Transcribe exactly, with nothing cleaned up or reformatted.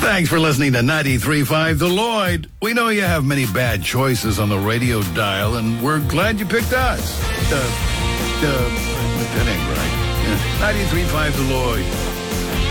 Thanks for listening to ninety-three point five The Lloyd. We know you have many bad choices on the radio dial, and we're glad you picked us. Uh, uh, that ain't right. Yeah. ninety-three point five The Lloyd.